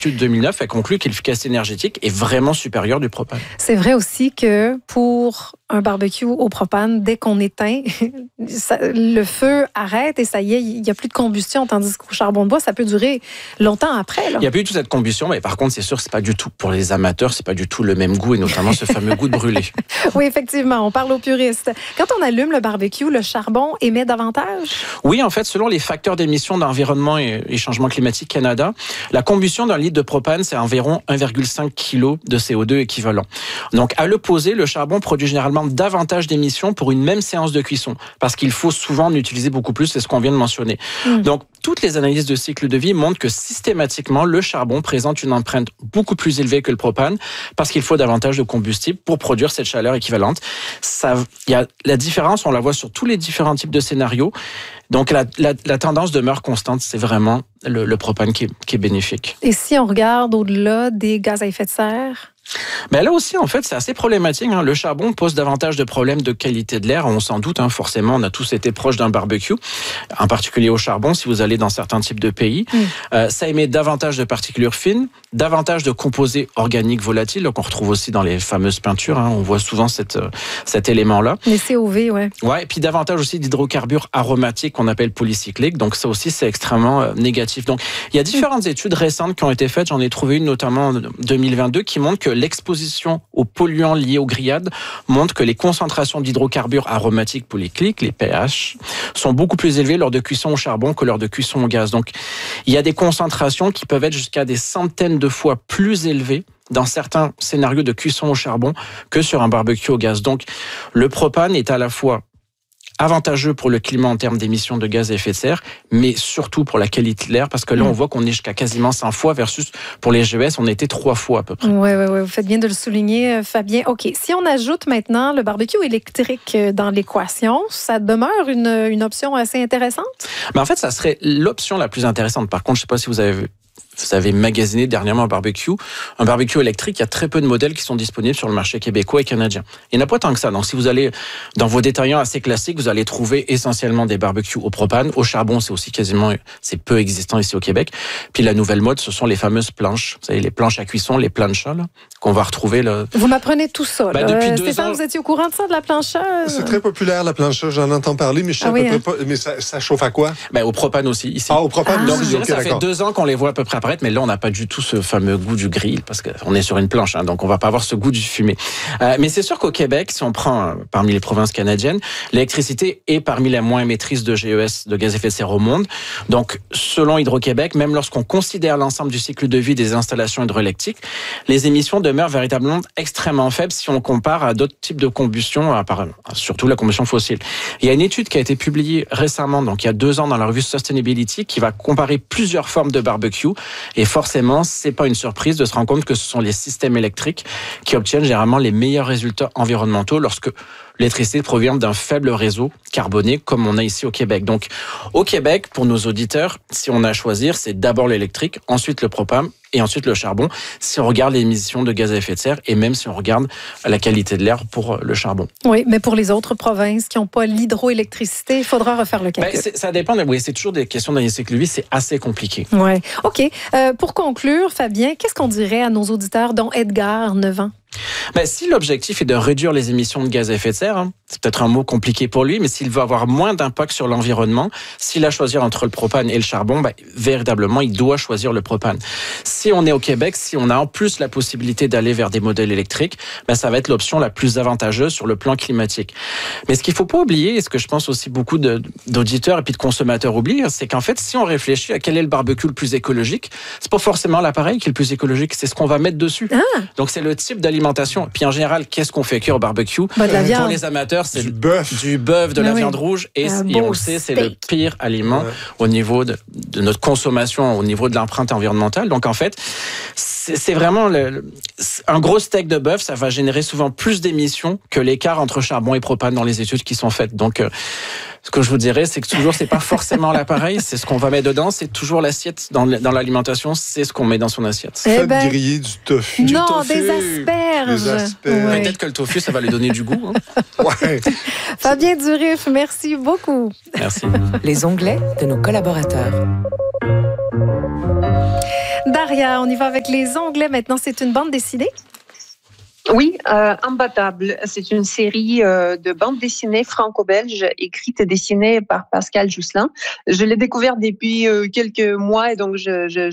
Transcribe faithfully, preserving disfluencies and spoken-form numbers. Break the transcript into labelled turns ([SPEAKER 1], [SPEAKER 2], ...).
[SPEAKER 1] étude deux mille neuf a conclu que l'efficacité énergétique est vraiment supérieure du propane.
[SPEAKER 2] C'est vrai aussi que pour un barbecue au propane, dès qu'on éteint, ça, le feu arrête et ça y est, il n'y a plus de combustion, tandis qu'au charbon de bois, ça peut durer longtemps après. Là.
[SPEAKER 1] Il n'y a plus du tout cette combustion, mais par contre, c'est sûr que c'est pas du tout, pour les amateurs, c'est pas du tout le même goût, et notamment ce fameux goût de brûlé.
[SPEAKER 2] Oui, effectivement, on parle aux puristes. Quand on allume le barbecue, le charbon émet davantage?
[SPEAKER 1] Oui, en fait, selon les facteurs d'émission d'Environnement et, et Changement climatique Canada, la combustion d'un litre de propane, c'est environ un virgule cinq kilos de C O deux équivalent. Donc, à l'opposé, le charbon produit généralement davantage d'émissions pour une même séance de cuisson, parce qu'il faut souvent en utiliser beaucoup plus, c'est ce qu'on vient de mentionner. Mmh. Donc, toutes les analyses de cycle de vie montrent que systématiquement, le charbon présente une empreinte beaucoup plus élevée que le propane, parce qu'il faut davantage de combustible pour produire cette chaleur équivalente. Ça, y a, la différence, on la voit sur tous les différents types de scénarios. Donc, la, la, la tendance demeure constante, c'est vraiment le, le propane qui est, qui est bénéfique.
[SPEAKER 2] Et si on regarde au-delà des gaz à effet de serre?
[SPEAKER 1] Mais là aussi, en fait, c'est assez problématique. Hein. Le charbon pose davantage de problèmes de qualité de l'air. On s'en doute, hein, forcément, on a tous été proches d'un barbecue, en particulier au charbon, si vous allez dans certains types de pays. Mm. Euh, ça émet davantage de particules fines, davantage de composés organiques volatiles, qu'on retrouve aussi dans les fameuses peintures. Hein. On voit souvent cette, euh, cet élément-là.
[SPEAKER 2] Les C O V, ouais.
[SPEAKER 1] Ouais, et puis davantage aussi d'hydrocarbures aromatiques qu'on appelle polycycliques. Donc ça aussi, c'est extrêmement euh, négatif. Donc il y a différentes mm. études récentes qui ont été faites. J'en ai trouvé une notamment en deux mille vingt-deux qui montre que l'exposition aux polluants liés aux grillades montre que les concentrations d'hydrocarbures aromatiques polycycliques, les P H, sont beaucoup plus élevées lors de cuisson au charbon que lors de cuisson au gaz. Donc, il y a des concentrations qui peuvent être jusqu'à des centaines de fois plus élevées dans certains scénarios de cuisson au charbon que sur un barbecue au gaz. Donc, le propane est à la fois avantageux pour le climat en termes d'émissions de gaz à effet de serre, mais surtout pour la qualité de l'air, parce que là, on voit qu'on est jusqu'à quasiment cent fois versus pour les G E S, on était trois fois à peu près.
[SPEAKER 2] Oui, oui, oui, vous faites bien de le souligner, Fabien. OK, si on ajoute maintenant le barbecue électrique dans l'équation, ça demeure une, une option assez intéressante?
[SPEAKER 1] Mais en fait, ça serait l'option la plus intéressante. Par contre, je ne sais pas si vous avez vu. Vous avez magasiné dernièrement un barbecue. Un barbecue électrique, il y a très peu de modèles qui sont disponibles sur le marché québécois et canadien. Il n'y en a pas tant que ça. Donc, si vous allez dans vos détaillants assez classiques, vous allez trouver essentiellement des barbecues au propane. Au charbon, c'est aussi quasiment, c'est peu existant ici au Québec. Puis la nouvelle mode, ce sont les fameuses planches. Vous savez, les planches à cuisson, les planchas, là, qu'on va retrouver là.
[SPEAKER 2] Vous m'apprenez tout ça.
[SPEAKER 1] Ben, depuis
[SPEAKER 2] euh,
[SPEAKER 1] deux
[SPEAKER 2] Stéphane,
[SPEAKER 1] ans...
[SPEAKER 2] vous étiez au courant de ça, de la plancha?
[SPEAKER 3] C'est très populaire, la plancha. J'en entends parler, mais je sais ah, à oui, peu près hein? pas. Mais ça, ça chauffe à quoi?
[SPEAKER 1] Ben, au propane aussi, ici.
[SPEAKER 3] Ah, au propane
[SPEAKER 1] ah.
[SPEAKER 3] aussi.
[SPEAKER 1] Donc,
[SPEAKER 3] okay,
[SPEAKER 1] ça
[SPEAKER 3] d'accord.
[SPEAKER 1] fait deux ans qu'on les voit à peu près apparaître, mais là, on n'a pas du tout ce fameux goût du grill, parce qu'on est sur une planche, hein, donc on va pas avoir ce goût du fumé. Euh, mais c'est sûr qu'au Québec, si on prend euh, parmi les provinces canadiennes, l'électricité est parmi les moins émettrices de G E S, de gaz à effet de serre au monde. Donc, selon Hydro-Québec, même lorsqu'on considère l'ensemble du cycle de vie des installations hydroélectriques, les émissions demeurent véritablement extrêmement faibles si on compare à d'autres types de combustion, à part, surtout la combustion fossile. Il y a une étude qui a été publiée récemment, donc il y a deux ans dans la revue Sustainability, qui va comparer plusieurs formes de barbecue, et forcément, c'est pas une surprise de se rendre compte que ce sont les systèmes électriques qui obtiennent généralement les meilleurs résultats environnementaux lorsque l'électricité provient d'un faible réseau carboné comme on a ici au Québec. Donc, au Québec, pour nos auditeurs, si on a à choisir, c'est d'abord l'électrique, ensuite le propane et ensuite le charbon, si on regarde les émissions de gaz à effet de serre et même si on regarde la qualité de l'air pour le charbon.
[SPEAKER 2] Oui, mais pour les autres provinces qui n'ont pas l'hydroélectricité, il faudra refaire le calcul.
[SPEAKER 1] Ben, ça dépend. Oui, c'est toujours des questions d'un cycle de vie, c'est assez compliqué.
[SPEAKER 2] Oui. OK. Euh, pour conclure, Fabien, qu'est-ce qu'on dirait à nos auditeurs, dont Edgar, neuf ans?
[SPEAKER 1] Ben, si l'objectif est de réduire les émissions de gaz à effet de serre, hein, c'est peut-être un mot compliqué pour lui, mais s'il veut avoir moins d'impact sur l'environnement, s'il a à choisir entre le propane et le charbon, ben, véritablement, il doit choisir le propane. Si on est au Québec, si on a en plus la possibilité d'aller vers des modèles électriques, ben, ça va être l'option la plus avantageuse sur le plan climatique. Mais ce qu'il ne faut pas oublier, et ce que je pense aussi beaucoup de, d'auditeurs et puis de consommateurs oublient, c'est qu'en fait, si on réfléchit à quel est le barbecue le plus écologique, c'est pas forcément l'appareil qui est le plus écologique, c'est ce qu'on va mettre dessus. Ah. Donc, c'est le type d'alimentation. Puis en général, qu'est-ce qu'on fait cuire au barbecue?
[SPEAKER 2] Bah, de la viande.
[SPEAKER 1] Pour les amateurs, c'est
[SPEAKER 3] du bœuf,
[SPEAKER 1] du bœuf, de
[SPEAKER 2] ah
[SPEAKER 1] la
[SPEAKER 2] oui.
[SPEAKER 1] viande rouge, et, et on le sait, c'est le pire aliment
[SPEAKER 3] ouais.
[SPEAKER 1] au niveau de, de notre consommation, au niveau de l'empreinte environnementale. Donc en fait, c'est, c'est vraiment le, le, un gros steak de bœuf, ça va générer souvent plus d'émissions que l'écart entre charbon et propane dans les études qui sont faites. Donc euh, ce que je vous dirais, c'est que toujours, c'est pas forcément l'appareil, c'est ce qu'on va mettre dedans, c'est toujours l'assiette dans, dans l'alimentation, c'est ce qu'on met dans son assiette.
[SPEAKER 2] Eh
[SPEAKER 3] Faites
[SPEAKER 2] ben,
[SPEAKER 3] griller du tofu.
[SPEAKER 2] Non,
[SPEAKER 3] du tofu.
[SPEAKER 2] des asperges.
[SPEAKER 3] Des asperges.
[SPEAKER 2] Ouais.
[SPEAKER 1] Peut-être que le tofu, ça va lui donner du goût. Hein.
[SPEAKER 3] Ouais.
[SPEAKER 2] Fabien Durif, merci beaucoup.
[SPEAKER 1] Merci.
[SPEAKER 4] Les onglets de nos collaborateurs.
[SPEAKER 2] Darren Maria, on y va avec les onglets. Maintenant, c'est une bande dessinée.
[SPEAKER 4] Oui, euh, Imbattable. C'est une série euh, de bandes dessinées franco-belges, écrite et dessinée par Pascal Jousselin. Je l'ai découverte depuis euh, quelques mois et donc je, je,